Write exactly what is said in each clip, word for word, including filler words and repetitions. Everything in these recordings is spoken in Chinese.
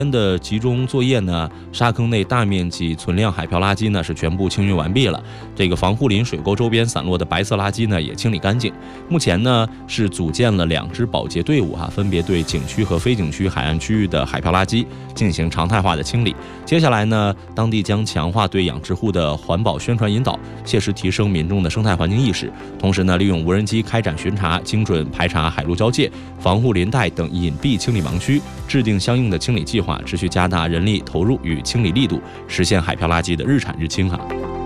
的集中作业呢，沙坑内大面积存量海漂垃圾呢是全部清运完毕了。这个防护林、水沟周边散落的白色垃圾呢也清理干净。目前呢是组建了两支保洁队伍哈、啊，分别对景区和非景区海岸区域的海漂垃圾进行常态化的清理。接下来呢，当地将强化对养殖户的环保宣传引导，切实提升民众的生态环境意识。同时呢，利用无人机开展巡查，精准排查海陆交界、防护林带等隐蔽清理盲区，制定相应的清理计划。持续加大人力投入与清理力度，实现海漂垃圾的日产日清哈。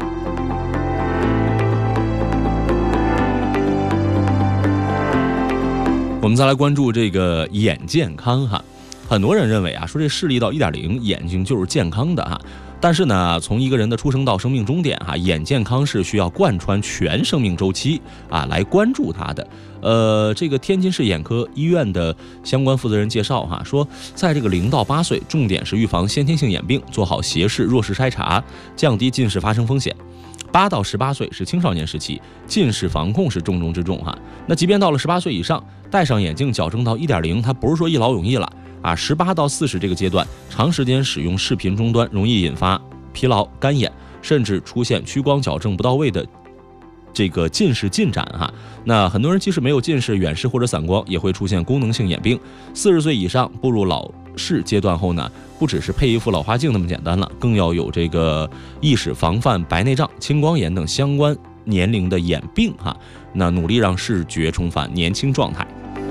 我们再来关注这个眼健康哈，很多人认为啊，说这视力到一点零，眼睛就是健康的哈。但是呢，从一个人的出生到生命终点哈，眼健康是需要贯穿全生命周期啊来关注它的。呃，这个天津市眼科医院的相关负责人介绍哈，说在这个零到八岁，重点是预防先天性眼病，做好斜视、弱视筛查，降低近视发生风险。八到十八岁是青少年时期，近视防控是重中之重哈。那即便到了十八岁以上，戴上眼镜矫正到一点零，它不是说一劳永逸了。啊，十八到四十这个阶段，长时间使用视频终端容易引发疲劳、干眼，甚至出现屈光矫正不到位的这个近视进展哈。那很多人即使没有近视、远视或者散光，也会出现功能性眼病。四十岁以上步入老视阶段后呢，不只是配一副老花镜那么简单了，更要有这个意识防范白内障、青光眼等相关年龄的眼病哈。那努力让视觉重返年轻状态。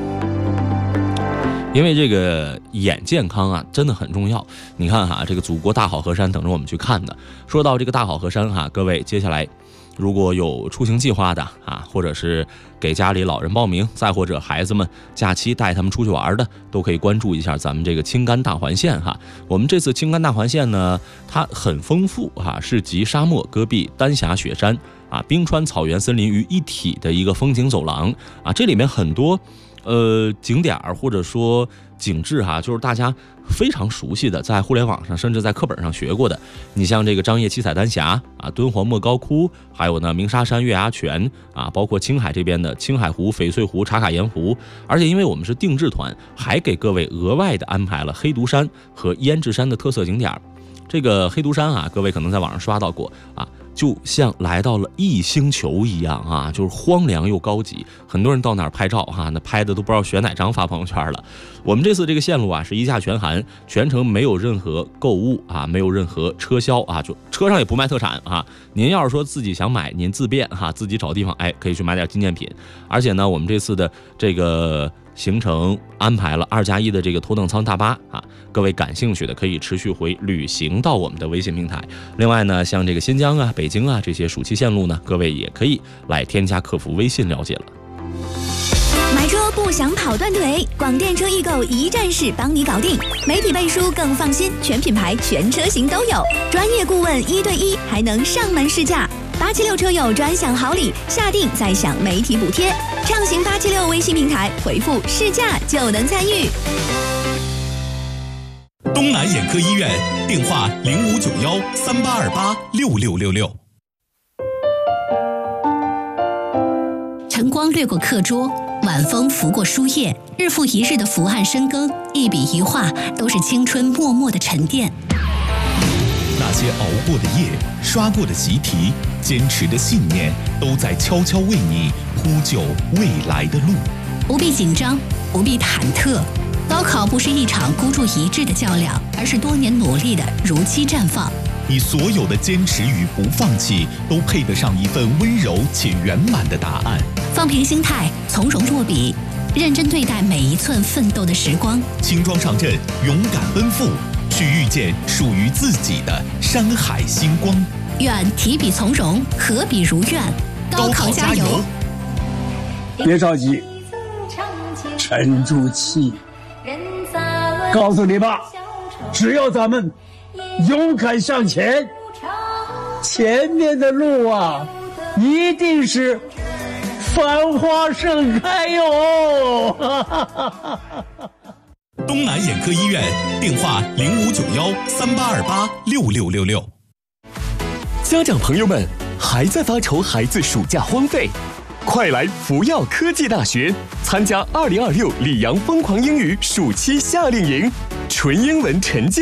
因为这个眼健康啊，真的很重要。你看哈，这个祖国大好河山等着我们去看的。说到这个大好河山哈，各位接下来如果有出行计划的啊，或者是给家里老人报名，再或者孩子们假期带他们出去玩的，都可以关注一下咱们这个青甘大环线哈。我们这次青甘大环线呢，它很丰富哈，是集沙漠、戈壁、丹霞、雪山啊、冰川、草原、森林于一体的一个风景走廊啊。这里面很多呃，景点儿或者说景致哈，就是大家非常熟悉的，在互联网上甚至在课本上学过的。你像这个张掖七彩丹霞啊，敦煌莫高窟，还有呢鸣沙山、月牙泉啊，包括青海这边的青海湖、翡翠湖、茶卡盐湖。而且因为我们是定制团，还给各位额外的安排了黑毒山和胭脂山的特色景点。这个黑毒山啊，各位可能在网上刷到过啊，就像来到了异星球一样啊，就是荒凉又高级。很多人到那儿拍照哈、啊，那拍的都不知道选哪张发朋友圈了。我们这次这个线路啊是一价全含，全程没有任何购物啊，没有任何车销啊，就车上也不卖特产啊。您要是说自己想买，您自便哈、啊，自己找地方哎，可以去买点纪念品。而且呢，我们这次的这个行程安排了二加一的这个头等舱大巴啊，各位感兴趣的可以持续回旅行到我们的微信平台。另外呢，像这个新疆啊、北京啊这些暑期线路呢，各位也可以来添加客服微信了解了。 买车不想跑断腿，广电车易购一站式帮你搞定，媒体背书更放心，全品牌全车型都有，专业顾问一对一，还能上门试驾。八七六车友专享好礼，下定再享媒体补贴。畅行八七六微信平台，回复试驾就能参与。 东南眼科医院电话零五九幺三八二八六六六六。 晨光掠过课桌，晚风拂过书页，日复一日的伏案深耕，一笔一画都是青春默默的沉淀。 那些熬过的夜，刷过的习题，坚持的信念，都在悄悄为你铺就未来的路。 不必紧张，不必忐忑，高考不是一场孤注一掷的较量，而是多年努力的如期绽放。 你所有的坚持与不放弃，都配得上一份温柔且圆满的答案。 放平心态，从容落笔，认真对待每一寸奋斗的时光。 轻装上阵，勇敢奔赴，去遇见属于自己的山海星光。 愿提笔从容，合笔如愿。高考加油！ 别着急，沉住气。告诉你吧，只要咱们勇敢向前，前面的路啊，一定是繁花盛开哟！ 东南眼科医院电话零五九幺三八二八六六六六。 家长朋友们，还在发愁孩子暑假荒废？快来福耀科技大学参加二零二六里昂疯狂英语暑期夏令营，纯英文沉浸